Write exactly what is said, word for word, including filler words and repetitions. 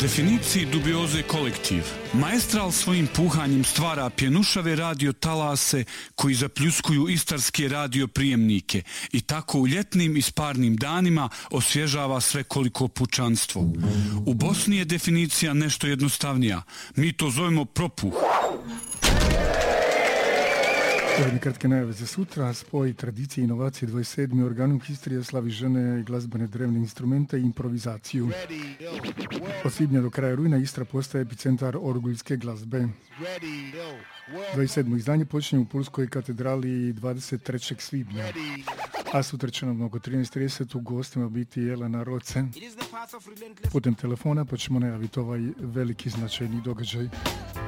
Definiciji dubioze kolektiv. Maestral svojim puhanjem stvara pjenušave radio talase koji zapljuskuju istarske radio prijemnike i tako u ljetnim i sparnim danima osvježava svekoliko pučanstvo. U Bosni je definicija nešto jednostavnija. Mi to zovemo propuh. Jedne kratke najave za sutra, spoj tradicije i inovacije dvadeset sedmi organum Histrija slavi žene i glazbene drevne instrumente i improvizaciju. Od svibnja do kraja rujna Istra postaje epicentar orguljske glazbe. dvadeset sedmo izdanje počinje u Pulskoj katedrali dvadeset trećeg svibnja. A sutra će nam oko trinaest trideset u gostima biti Jelena Roce. Putem telefona pa ćemo najaviti ovaj veliki značajni događaj.